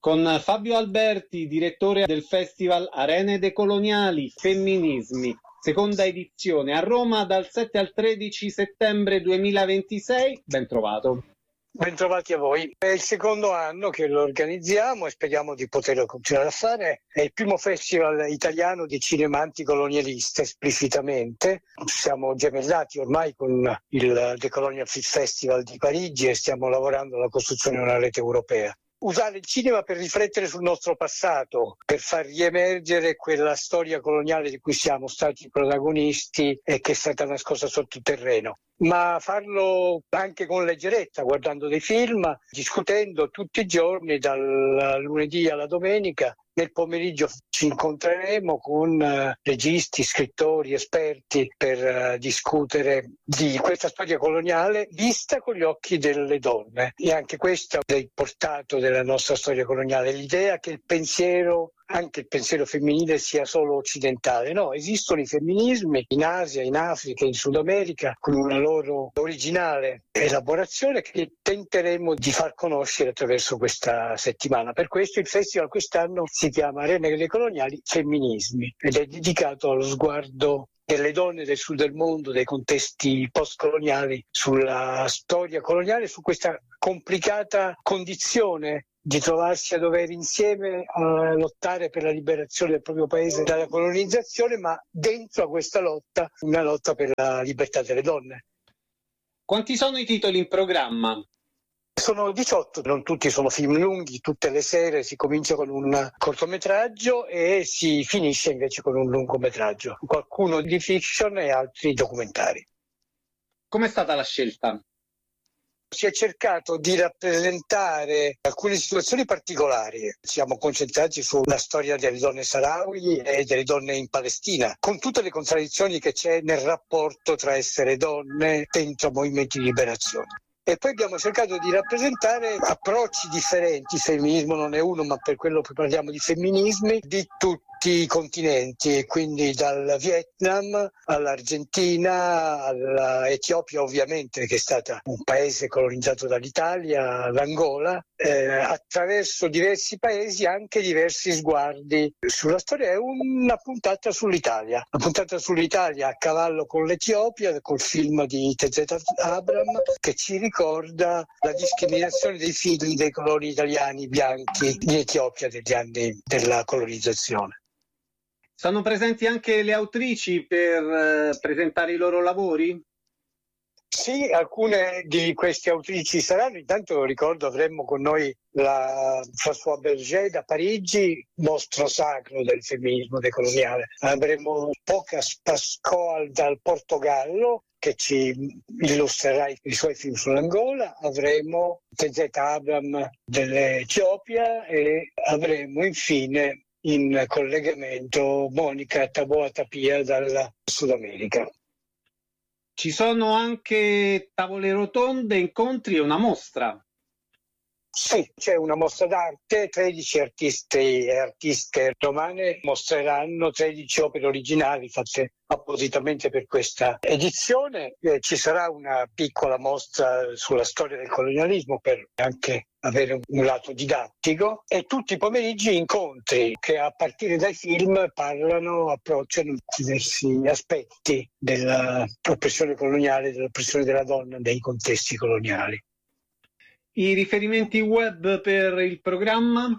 con Fabio Alberti, direttore del Festival Arene Decoloniali, Femminismi, seconda edizione a Roma dal 7 al 13 settembre 2026. Ben trovato. Bentrovati a voi. È il secondo anno che lo organizziamo e speriamo di poterlo continuare a fare. È il primo festival italiano di cinema anticolonialista esplicitamente. Siamo gemellati ormai con il Decolonial Film Festival di Parigi e stiamo lavorando alla costruzione di una rete europea. Usare il cinema per riflettere sul nostro passato, per far riemergere quella storia coloniale di cui siamo stati protagonisti e che è stata nascosta sottoterreno. Ma farlo anche con leggerezza, guardando dei film, discutendo tutti i giorni, dal lunedì alla domenica. Nel pomeriggio ci incontreremo con registi, scrittori, esperti per discutere di questa storia coloniale vista con gli occhi delle donne. E anche questo è il portato della nostra storia coloniale, l'idea che il pensiero, anche il pensiero femminile, sia solo occidentale. No, esistono i femminismi in Asia, in Africa, in Sud America, con una loro originale elaborazione che tenteremo di far conoscere attraverso questa settimana. Per questo il festival quest'anno si chiama Arene Decoloniali Femminismi ed è dedicato allo sguardo delle donne del sud del mondo, dei contesti postcoloniali, sulla storia coloniale, su questa complicata condizione di trovarsi a dover insieme a lottare per la liberazione del proprio paese dalla colonizzazione, ma dentro a questa lotta, una lotta per la libertà delle donne. Quanti sono i titoli in programma? Sono 18, non tutti sono film lunghi, tutte le sere si comincia con un cortometraggio e si finisce invece con un lungometraggio, qualcuno di fiction e altri documentari. Com'è stata la scelta? Si è cercato di rappresentare alcune situazioni particolari. Siamo concentrati sulla storia delle donne saharawi e delle donne in Palestina, con tutte le contraddizioni che c'è nel rapporto tra essere donne dentro movimenti di liberazione. E poi abbiamo cercato di rappresentare approcci differenti, il femminismo non è uno, ma per quello che parliamo di femminismi, di tutti i continenti, quindi dal Vietnam all'Argentina, all'Etiopia ovviamente, che è stata un paese colonizzato dall'Italia, l'Angola, attraverso diversi paesi anche diversi sguardi sulla storia. È una puntata sull'Italia, a cavallo con l'Etiopia, col film di TZ Abram, che ci ricorda la discriminazione dei figli dei coloni italiani bianchi in Etiopia degli anni della colonizzazione. Sono presenti anche le autrici per presentare i loro lavori? Sì, alcune di queste autrici saranno. Intanto ricordo avremmo con noi la Françoise Berger da Parigi, mostro sacro del femminismo decoloniale. Avremo Pocas Pascoal dal Portogallo, che ci illustrerà i suoi film sull'Angola. Avremo TZ Abram dell'Etiopia e avremo infine in collegamento Monica Taboa Tapia dal Sud America. Ci sono anche tavole rotonde, incontri e una mostra. Sì, c'è una mostra d'arte, 13 artisti e artiste romane mostreranno 13 opere originali fatte appositamente per questa edizione. Ci sarà una piccola mostra sulla storia del colonialismo per anche avere un lato didattico e tutti i pomeriggi incontri che a partire dai film approcciano diversi aspetti dell'oppressione coloniale, dell'oppressione della donna nei contesti coloniali. I riferimenti web per il programma?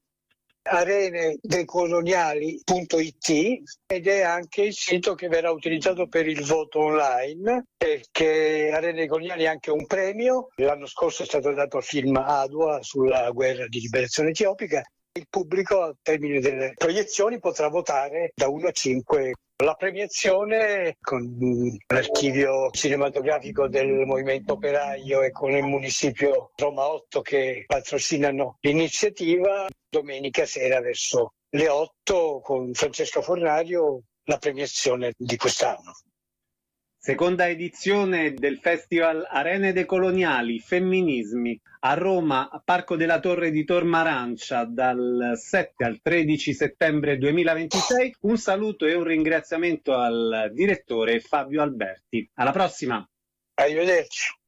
arenedecoloniali.it ed è anche il sito che verrà utilizzato per il voto online, perché Arene Decoloniali è anche un premio. L'anno scorso è stato dato al film Adua sulla guerra di liberazione etiopica. Il pubblico al termine delle proiezioni potrà votare da 1 a 5. La premiazione con l'archivio cinematografico del Movimento Operaio e con il Municipio Roma 8 che patrocinano l'iniziativa, domenica sera verso le 8 con Francesco Fornario la premiazione di quest'anno. Seconda edizione del Festival Arene Decoloniali Femminismi a Roma, a Parco della Torre di Tor Marancia, dal 7 al 13 settembre 2026. Un saluto e un ringraziamento al direttore Fabio Alberti. Alla prossima! Arrivederci!